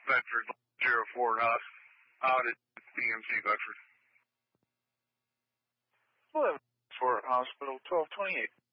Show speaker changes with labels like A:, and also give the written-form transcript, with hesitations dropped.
A: Bedford, 04 Audit, BMC Bedford.
B: 11 for Hospital 1228.